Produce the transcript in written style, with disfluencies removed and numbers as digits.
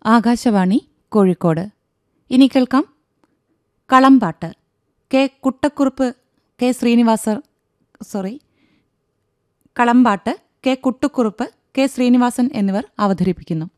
ആകാശവാണി കോഴിക്കോട്. ഇനി കേൾക്കാം കളംപാട്ട്. കളംപാട്ട് K കുട്ടക്കുറുപ്പ്, K Sreenivasan എന്നിവർ അവതരിപ്പിക്കുന്നു.